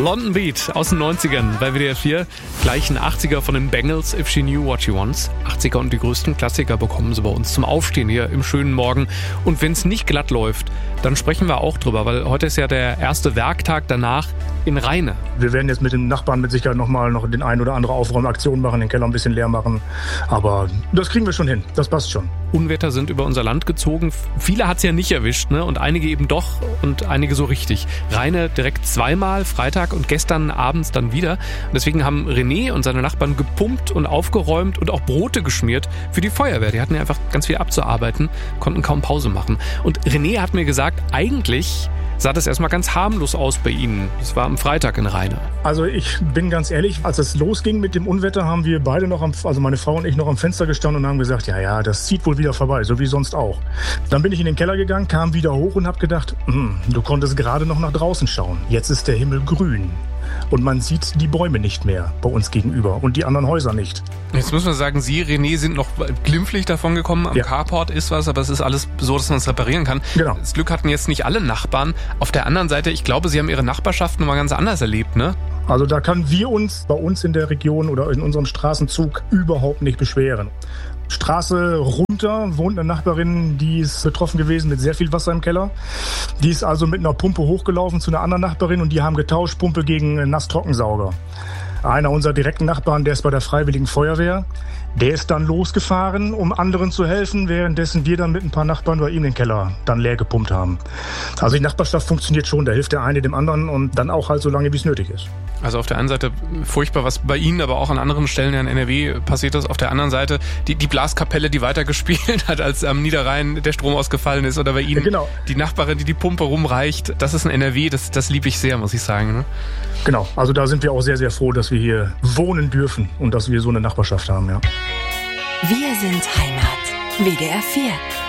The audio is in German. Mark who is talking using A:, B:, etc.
A: London Beat aus den 90ern bei WDR 4. Gleich ein 80er von den Bangles, If She Knew What She Wants. 80er und die größten Klassiker bekommen sie bei uns zum Aufstehen hier im schönen Morgen. Und wenn es nicht glatt läuft, dann sprechen wir auch drüber, weil heute ist ja der erste Werktag danach in Rheine.
B: Wir werden jetzt mit den Nachbarn mit Sicherheit noch den ein oder andere Aufräumaktion machen, den Keller ein bisschen leer machen. Aber das kriegen wir schon hin, das passt schon.
A: Unwetter sind über unser Land gezogen. Viele hat es ja nicht erwischt, ne? Und einige eben doch und einige so richtig. Rheine direkt zweimal, Freitag und gestern abends dann wieder. Und deswegen haben René und seine Nachbarn gepumpt und aufgeräumt und auch Brote geschmiert für die Feuerwehr. Die hatten ja einfach ganz viel abzuarbeiten, konnten kaum Pause machen. Und René hat mir gesagt, eigentlich sah das erstmal ganz harmlos aus bei Ihnen. Das war am Freitag in Rheine.
B: Also ich bin ganz ehrlich, als es losging mit dem Unwetter, haben wir beide also meine Frau und ich noch am Fenster gestanden und haben gesagt, ja, das zieht wohl wieder vorbei, so wie sonst auch. Dann bin ich in den Keller gegangen, kam wieder hoch und habe gedacht, du konntest gerade noch nach draußen schauen. Jetzt ist der Himmel grün. Und man sieht die Bäume nicht mehr bei uns gegenüber und die anderen Häuser nicht.
A: Jetzt müssen wir sagen, Sie, René, sind noch glimpflich davon gekommen. Am Carport ist was, aber es ist alles so, dass man es reparieren kann.
B: Genau.
A: Das Glück hatten jetzt nicht alle Nachbarn. Auf der anderen Seite, ich glaube, Sie haben Ihre Nachbarschaft nochmal ganz anders erlebt, ne?
B: Also da können wir uns bei uns in der Region oder in unserem Straßenzug überhaupt nicht beschweren. Straße runter wohnt eine Nachbarin, die ist betroffen gewesen mit sehr viel Wasser im Keller. Die ist also mit einer Pumpe hochgelaufen zu einer anderen Nachbarin und die haben getauscht, Pumpe gegen Nass-Trockensauger. Einer unserer direkten Nachbarn, der ist bei der Freiwilligen Feuerwehr, der ist dann losgefahren, um anderen zu helfen, währenddessen wir dann mit ein paar Nachbarn bei ihm den Keller dann leer gepumpt haben. Also die Nachbarschaft funktioniert schon, da hilft der eine dem anderen und dann auch halt so lange, wie es nötig ist.
A: Also auf der einen Seite furchtbar, was bei Ihnen, aber auch an anderen Stellen in NRW passiert ist. Auf der anderen Seite die Blaskapelle, die weitergespielt hat, als am Niederrhein der Strom ausgefallen ist. Oder bei Ihnen die Nachbarin, die Pumpe rumreicht. Das ist ein NRW, das liebe ich sehr, muss ich sagen. Ne?
B: Genau, also da sind wir auch sehr, sehr froh, dass wir hier wohnen dürfen und dass wir so eine Nachbarschaft haben. Ja.
C: Wir sind Heimat. WDR 4.